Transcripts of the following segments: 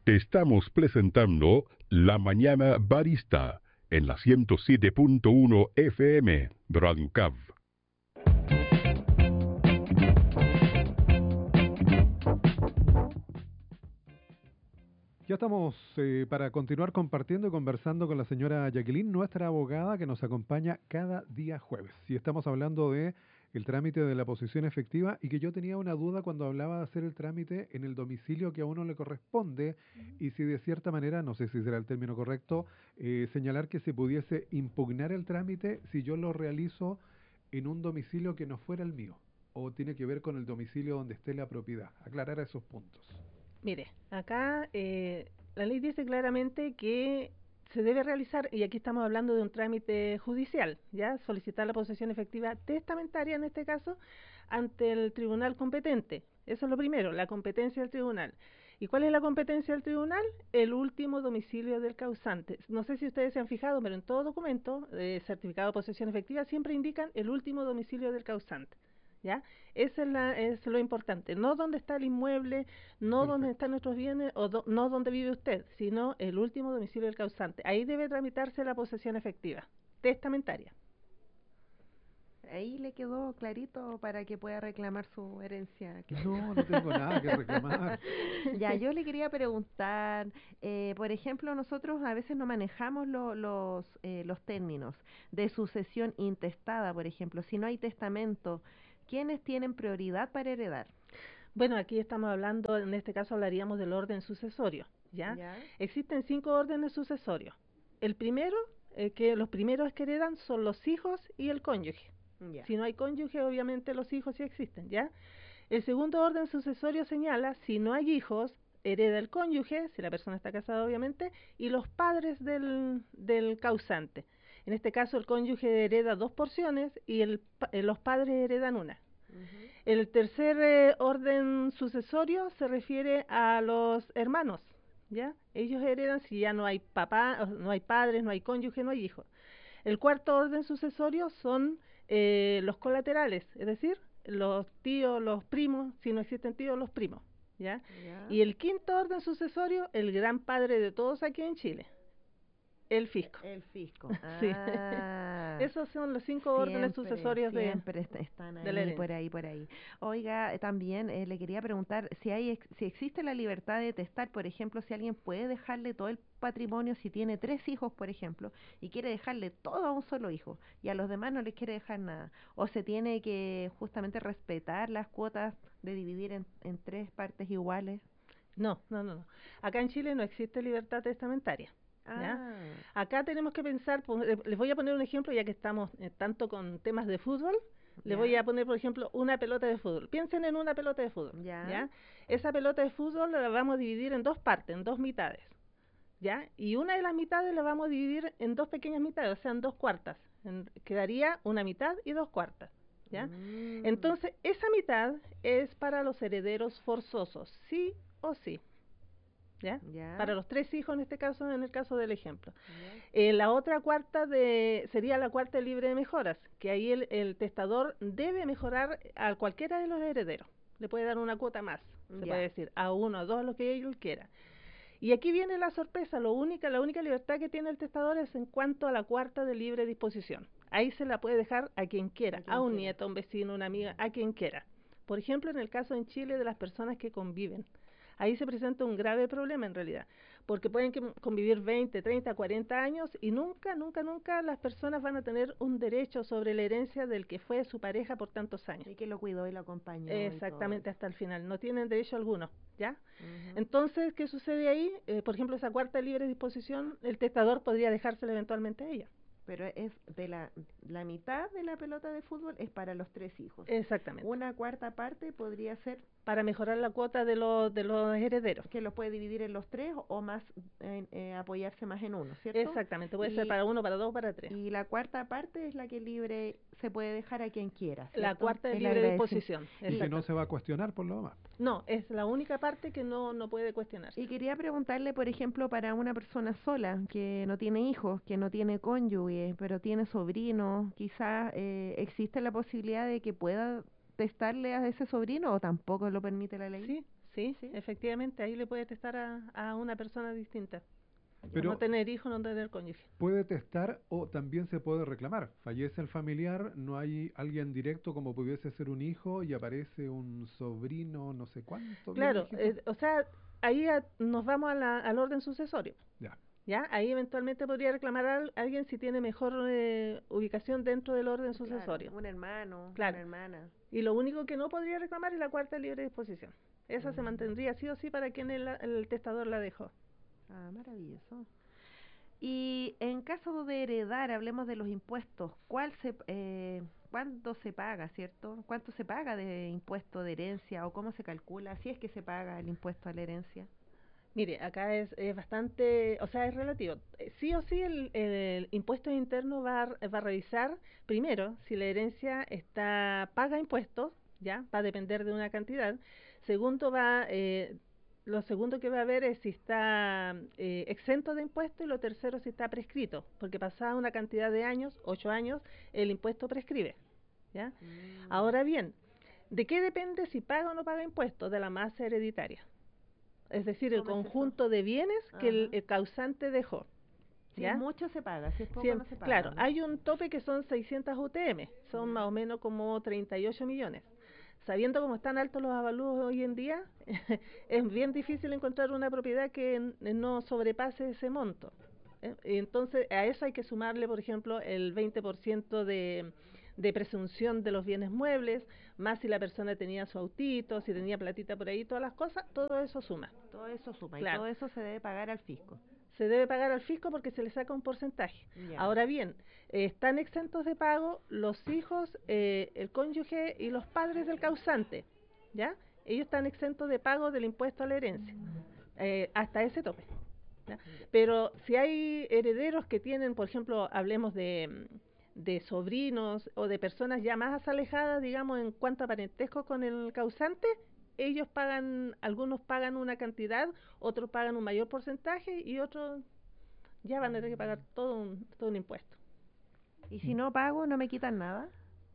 Te estamos presentando La Mañana Barista en la 107.1 FM Radio Cav. Ya estamos para continuar compartiendo y conversando con la señora Jacqueline, nuestra abogada que nos acompaña cada día jueves. Y estamos hablando de el trámite de la posición efectiva y que yo tenía una duda cuando hablaba de hacer el trámite en el domicilio que a uno le corresponde y si de cierta manera, no sé si será el término correcto, señalar que se pudiese impugnar el trámite si yo lo realizo en un domicilio que no fuera el mío o tiene que ver con el domicilio donde esté la propiedad. Aclarar esos puntos. Mire, acá la ley dice claramente que se debe realizar, y aquí estamos hablando de un trámite judicial, ¿ya? Solicitar la posesión efectiva testamentaria, en este caso, ante el tribunal competente. Eso es lo primero, la competencia del tribunal. ¿Y cuál es la competencia del tribunal? El último domicilio del causante. No sé si ustedes se han fijado, pero en todo documento de certificado de posesión efectiva siempre indican el último domicilio del causante. ¿Ya? Esa es lo importante, no dónde está el inmueble, no Perfecto. dónde están nuestros bienes, no dónde vive usted, sino el último domicilio del causante. Ahí debe tramitarse la posesión efectiva, testamentaria. Ahí le quedó clarito para que pueda reclamar su herencia. No tengo nada que reclamar. Ya, yo le quería preguntar, por ejemplo, nosotros a veces no manejamos los términos de sucesión intestada, por ejemplo. Si no hay testamento, ¿quiénes tienen prioridad para heredar? Bueno, aquí estamos hablando, en este caso hablaríamos del orden sucesorio, ¿ya? Existen 5 órdenes sucesorios. El primero, que los primeros que heredan son los hijos y el cónyuge. Ya. Si no hay cónyuge, obviamente los hijos sí existen, ¿ya? El segundo orden sucesorio señala, si no hay hijos, hereda el cónyuge, si la persona está casada obviamente, y los padres del causante. En este caso el cónyuge hereda 2 porciones y los padres heredan una. El tercer orden sucesorio se refiere a los hermanos, ¿ya? Ellos heredan si ya no hay papá, no hay padres, no hay cónyuge, no hay hijos. El cuarto orden sucesorio son los colaterales, es decir, los tíos, los primos, si no existen tíos, los primos, ¿ya? Y el quinto orden sucesorio, el gran padre de todos aquí en Chile, el fisco. El fisco. Sí. Ah, Esos son los 5 órdenes sucesorios siempre están de la ahí, herencia. por ahí. Oiga, también le quería preguntar si existe la libertad de testar, por ejemplo, si alguien puede dejarle todo el patrimonio, si tiene 3 hijos, por ejemplo, y quiere dejarle todo a un solo hijo, y a los demás no les quiere dejar nada, o se tiene que justamente respetar las cuotas de dividir en 3 partes iguales. No. Acá en Chile no existe libertad testamentaria. ¿Ya? Acá tenemos que pensar, les voy a poner un ejemplo ya que estamos tanto con temas de fútbol, les voy a poner por ejemplo una pelota de fútbol. Piensen en una pelota de fútbol, ¿ya? Esa pelota de fútbol la vamos a dividir en 2 partes, en 2 mitades, ¿ya? Y una de las mitades la vamos a dividir en 2 pequeñas mitades, o sea, en 2 cuartas. Quedaría una mitad y 2 cuartas, ¿ya? Entonces, esa mitad es para los herederos forzosos, sí o sí. ¿Ya? Para los 3 hijos en este caso, en el caso del ejemplo. La otra cuarta sería la cuarta libre de mejoras, que ahí el testador debe mejorar a cualquiera de los herederos. Le puede dar una cuota más, se puede decir, a uno, a dos, lo que él quiera. Y aquí viene la sorpresa, la única libertad que tiene el testador es en cuanto a la cuarta de libre disposición. Ahí se la puede dejar a quien quiera, a un nieto, a un vecino, una amiga, a quien quiera. Por ejemplo, en el caso en Chile de las personas que conviven. Ahí se presenta un grave problema en realidad, porque pueden convivir 20, 30, 40 años y nunca las personas van a tener un derecho sobre la herencia del que fue su pareja por tantos años. Y que lo cuidó y lo acompañó. Exactamente, hasta el final. No tienen derecho alguno, ¿ya? Entonces, ¿qué sucede ahí? Por ejemplo, esa cuarta libre disposición, el testador podría dejársela eventualmente a ella. Pero es de la mitad de la pelota de fútbol es para los 3 hijos. Exactamente. Una cuarta parte podría ser para mejorar la cuota de los herederos. Que lo puede dividir en los 3 o más, apoyarse más en uno, ¿cierto? Exactamente, puede ser para 1, para 2, para 3. Y la cuarta parte es la que libre se puede dejar a quien quiera, ¿cierto? La cuarta de libre disposición. Y que no se va a cuestionar por lo demás. No, es la única parte que no puede cuestionarse. Y quería preguntarle, por ejemplo, para una persona sola, que no tiene hijos, que no tiene cónyuge, pero tiene sobrinos, quizás existe la posibilidad de que pueda testarle a ese sobrino o tampoco lo permite la ley. Sí, efectivamente, ahí le puede testar a una persona distinta. Pero no tener hijo, no tener cónyuge. puede testar o también se puede reclamar. Fallece el familiar, no hay alguien directo como pudiese ser un hijo y aparece un sobrino, no sé cuánto. Bien Claro, lejito. o sea, ahí nos vamos al orden sucesorio. Ya. ¿Ya? Ahí eventualmente podría reclamar a alguien si tiene mejor ubicación dentro del orden sucesorio. Un hermano, claro. una hermana. Y lo único que no podría reclamar es la cuarta libre disposición. Esa se mantendría sí o sí para quien el testador la dejó. Ah, maravilloso. Y en caso de heredar, hablemos de los impuestos. ¿Cuánto se paga, cierto? ¿Cuánto se paga de impuesto de herencia o cómo se calcula? Si es que se paga el impuesto a la herencia. Mire, acá es bastante, o sea, es relativo. Sí o sí el impuesto interno va a revisar primero si la herencia paga impuestos, ya, va a depender de una cantidad. Segundo lo segundo que va a ver es si está exento de impuesto y lo tercero si está prescrito, porque pasada una cantidad de años, 8 años, el impuesto prescribe, ¿ya? Ahora bien, ¿de qué depende si paga o no paga impuestos? De la masa hereditaria. Es decir, el conjunto de bienes que el causante dejó. Si es mucho se paga, si es poco no se paga. Claro, hay un tope que son 600 UTM, son más o menos como 38 millones. Sabiendo cómo están altos los avalúos hoy en día, es bien difícil encontrar una propiedad que no sobrepase ese monto. Entonces, a eso hay que sumarle, por ejemplo, el 20% de presunción de los bienes muebles, más si la persona tenía su autito, si tenía platita por ahí, todas las cosas, todo eso suma. Todo eso suma, claro. Y todo eso se debe pagar al fisco. Se debe pagar al fisco porque se le saca un porcentaje. Ya. Ahora bien, están exentos de pago los hijos, el cónyuge y los padres del causante, ¿ya? Ellos están exentos de pago del impuesto a la herencia, hasta ese tope. ¿Ya? Pero si hay herederos que tienen, por ejemplo, hablemos de sobrinos o de personas ya más alejadas, digamos, en cuanto a parentesco con el causante, ellos pagan, algunos pagan una cantidad, otros pagan un mayor porcentaje y otros ya van a tener que pagar todo un impuesto. ¿Y si no pago, no me quitan nada?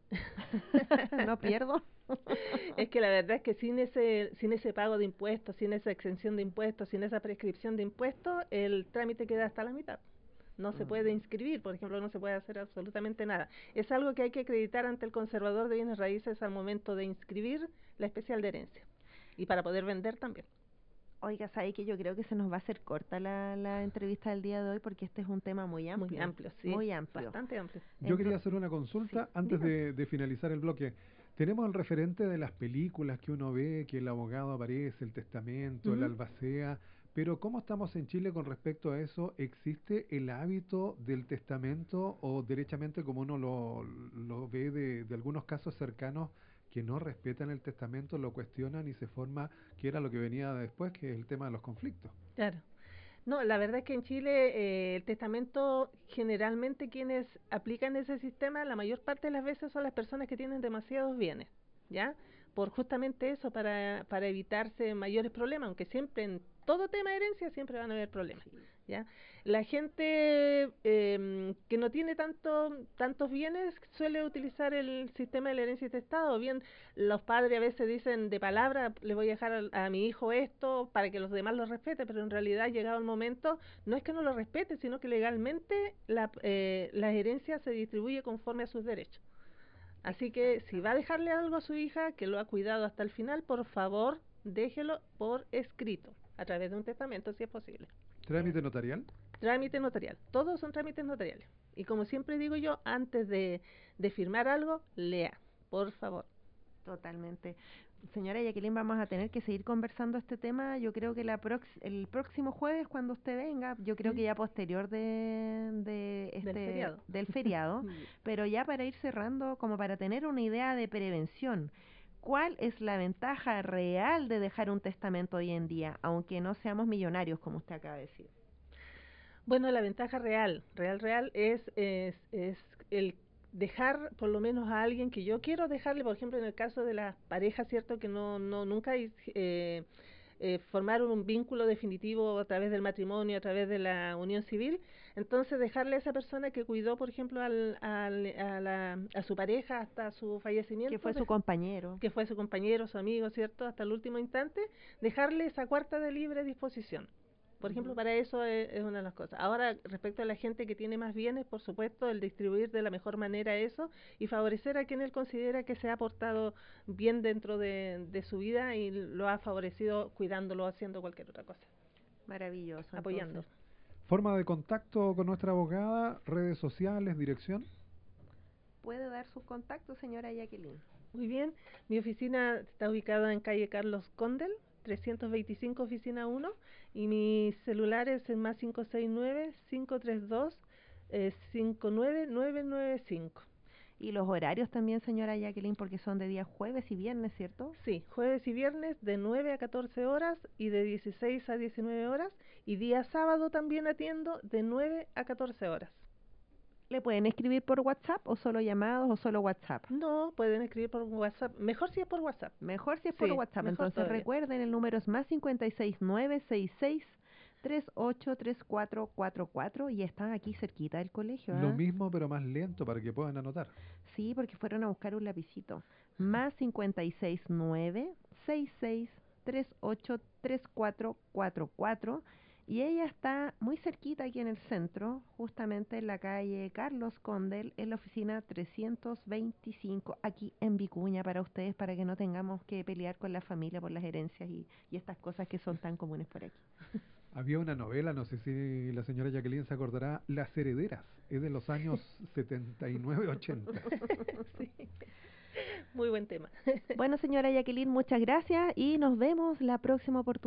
¿No pierdo? Es que la verdad es que sin ese pago de impuestos, sin esa exención de impuestos, sin esa prescripción de impuestos, el trámite queda hasta la mitad. No se puede inscribir, por ejemplo, no se puede hacer absolutamente nada. Es algo que hay que acreditar ante el conservador de bienes raíces al momento de inscribir la especial de herencia. Y para poder vender también. Oiga, ¿sabe que yo creo que se nos va a hacer corta la entrevista del día de hoy porque este es un tema muy amplio? Muy amplio, sí. Muy amplio. Bastante amplio. Yo quería hacer una consulta antes de finalizar el bloque. Tenemos el referente de las películas que uno ve, que el abogado aparece, el testamento, el albacea, pero ¿cómo estamos en Chile con respecto a eso? ¿Existe el hábito del testamento o derechamente como uno lo ve de algunos casos cercanos que no respetan el testamento, lo cuestionan y se forma, que era lo que venía después, que es el tema de los conflictos? Claro. No, la verdad es que en Chile el testamento, generalmente quienes aplican ese sistema, la mayor parte de las veces son las personas que tienen demasiados bienes, ¿ya? Por justamente eso, para evitarse mayores problemas, aunque siempre en todo tema de herencia siempre van a haber problemas, ¿ya? La gente que no tiene tantos bienes suele utilizar el sistema de la herencia intestada, o bien los padres a veces dicen de palabra, le voy a dejar a mi hijo esto para que los demás lo respeten, pero en realidad llegado el momento no es que no lo respeten, sino que legalmente la herencia se distribuye conforme a sus derechos. Así que si va a dejarle algo a su hija, que lo ha cuidado hasta el final, por favor, déjelo por escrito, a través de un testamento, si es posible. ¿Trámite notarial? Trámite notarial. Todos son trámites notariales. Y como siempre digo yo, antes de firmar algo, lea, por favor. Totalmente. Señora Jacqueline, vamos a tener que seguir conversando este tema. Yo creo que el próximo jueves, cuando usted venga, yo creo que ya posterior del feriado, pero ya para ir cerrando, como para tener una idea de prevención, ¿cuál es la ventaja real de dejar un testamento hoy en día, aunque no seamos millonarios, como usted acaba de decir? Bueno, la ventaja real es el dejar por lo menos a alguien que yo quiero dejarle, por ejemplo, en el caso de las parejas, ¿cierto? Que nunca formar un vínculo definitivo a través del matrimonio, a través de la unión civil, entonces dejarle a esa persona que cuidó, por ejemplo, a su pareja hasta su fallecimiento, que fue su compañero, su amigo, ¿cierto? Hasta el último instante, dejarle esa cuarta de libre disposición. Por ejemplo, para eso es una de las cosas. Ahora, respecto a la gente que tiene más bienes, por supuesto, el distribuir de la mejor manera eso y favorecer a quien él considera que se ha portado bien dentro de su vida y lo ha favorecido cuidándolo, haciendo cualquier otra cosa. Maravilloso. Apoyando. Entonces, Forma de contacto con nuestra abogada, redes sociales, dirección. ¿puede dar sus contactos, señora Jacqueline? Muy bien. Mi oficina está ubicada en calle Carlos Condel, 325, oficina 1, y mi celular es el más 569-532-59995. Y los horarios también, señora Jacqueline, porque son de día jueves y viernes, ¿cierto? Sí, jueves y viernes de 9 a 14 horas y de 16 a 19 horas, y día sábado también atiendo de 9 a 14 horas. ¿Le pueden escribir por WhatsApp o solo llamados o solo WhatsApp? No, pueden escribir por WhatsApp. Mejor si es por WhatsApp. Mejor si es por WhatsApp. Entonces todavía. recuerden, el número es más 56966383444 y están aquí cerquita del colegio. Lo mismo, pero más lento para que puedan anotar. Sí, porque fueron a buscar un lapicito. Más 56966383444. Y ella está muy cerquita aquí en el centro, justamente en la calle Carlos Condel, en la oficina 325, aquí en Vicuña, para ustedes, para que no tengamos que pelear con la familia por las herencias y estas cosas que son tan comunes por aquí. Había una novela, no sé si la señora Jacqueline se acordará, Las Herederas, es de los años 79-80. Sí. Muy buen tema. Bueno, señora Jacqueline, muchas gracias y nos vemos la próxima oportunidad.